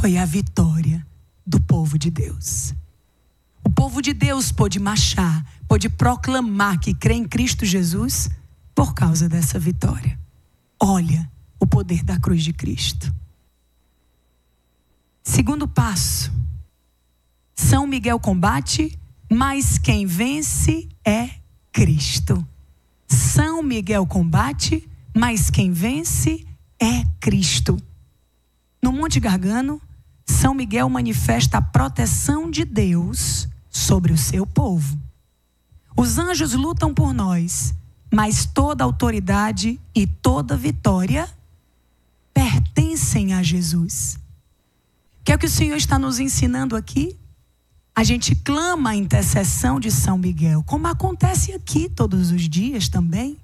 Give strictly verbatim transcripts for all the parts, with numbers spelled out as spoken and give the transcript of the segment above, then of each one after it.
foi a vitória do povo de Deus. O povo de Deus pôde marchar, pôde proclamar que crê em Cristo Jesus por causa dessa vitória. Olha o poder da cruz de Cristo. Segundo passo, São Miguel combate, mas quem vence é Cristo. São Miguel combate, mas quem vence é Cristo. No Monte Gargano, São Miguel manifesta a proteção de Deus sobre o seu povo. Os anjos lutam por nós, mas toda autoridade e toda vitória pertencem a Jesus. O que é que o Senhor está nos ensinando aqui? A gente clama a intercessão de São Miguel, como acontece aqui todos os dias também.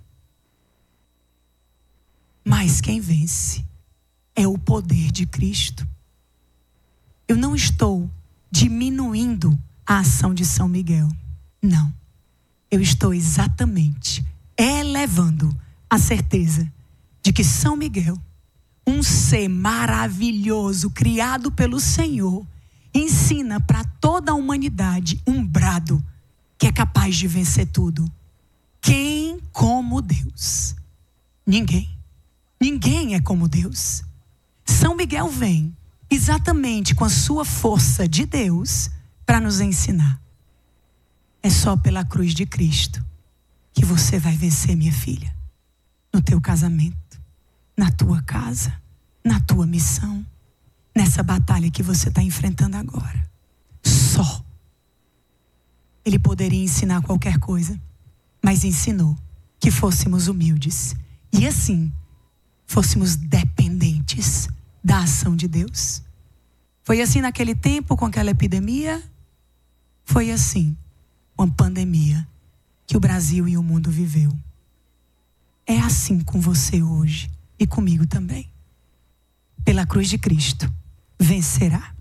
Mas quem vence é o poder de Cristo. Eu não estou diminuindo a ação de São Miguel. Não. Eu estou exatamente elevando a certeza de que São Miguel, um ser maravilhoso, criado pelo Senhor, ensina para toda a humanidade um brado que é capaz de vencer tudo. Quem como Deus? Ninguém. Ninguém é como Deus. São Miguel vem exatamente com a sua força de Deus para nos ensinar. É só pela cruz de Cristo que você vai vencer, minha filha. No teu casamento, na tua casa, na tua missão, nessa batalha que você está enfrentando agora. Só. Ele poderia ensinar qualquer coisa, mas ensinou que fôssemos humildes e assim fôssemos dependentes da ação de Deus. Foi assim naquele tempo com aquela epidemia, foi assim com a pandemia que o Brasil e o mundo viveu. É assim com você hoje e comigo também. Pela cruz de Cristo, vencerá.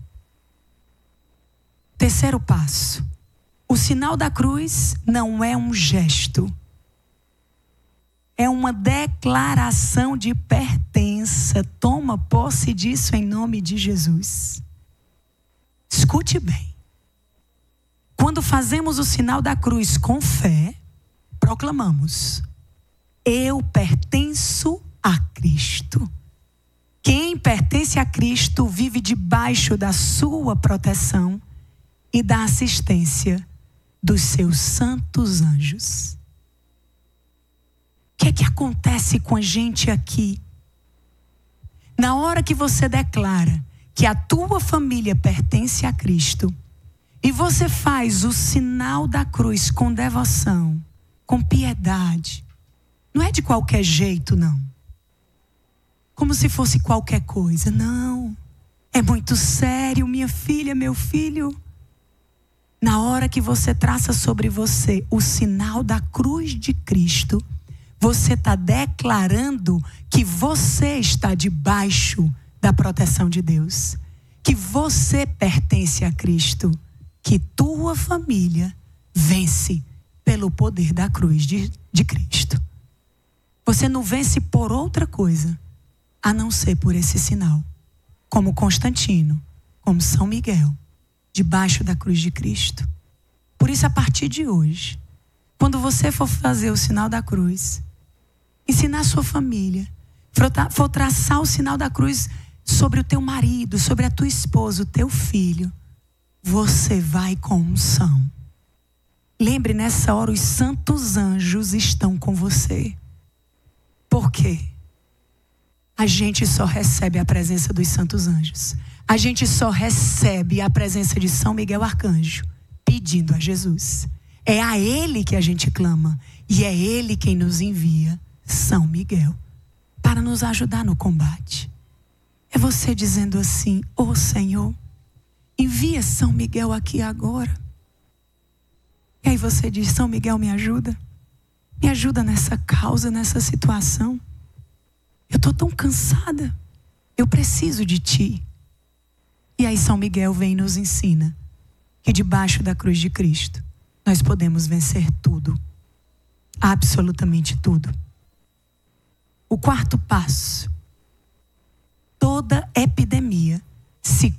Terceiro passo. O sinal da cruz não é um gesto. É uma declaração de pertença. Toma posse disso em nome de Jesus. Escute bem. Quando fazemos o sinal da cruz com fé, proclamamos: eu pertenço a Cristo. Quem pertence a Cristo vive debaixo da sua proteção e da assistência dos seus santos anjos. O que é que acontece com a gente aqui? Na hora que você declara que a tua família pertence a Cristo e você faz o sinal da cruz com devoção, com piedade, não é de qualquer jeito, não. Como se fosse qualquer coisa. Não. É muito sério, minha filha, meu filho. Na hora que você traça sobre você o sinal da cruz de Cristo, você está declarando que você está debaixo da proteção de Deus. Que você pertence a Cristo. Que tua família vence pelo poder da cruz de, de Cristo. Você não vence por outra coisa a não ser por esse sinal. Como Constantino, como São Miguel, debaixo da cruz de Cristo. Por isso, a partir de hoje, quando você for fazer o sinal da cruz, ensinar a sua família, for traçar o sinal da cruz sobre o teu marido, sobre a tua esposa, o teu filho, você vai com unção. Lembre, nessa hora, os santos anjos estão com você. Por quê? A gente só recebe a presença dos santos anjos. A gente só recebe a presença de São Miguel Arcanjo, pedindo a Jesus. É a Ele que a gente clama. E é Ele quem nos envia, São Miguel, para nos ajudar no combate. É você dizendo assim: ô Senhor, envia São Miguel aqui agora. E aí você diz: São Miguel, me ajuda. Me ajuda nessa causa, nessa situação. Eu estou tão cansada. Eu preciso de ti. E aí São Miguel vem e nos ensina que debaixo da cruz de Cristo nós podemos vencer tudo. Absolutamente tudo. O quarto passo. Toda epidemia se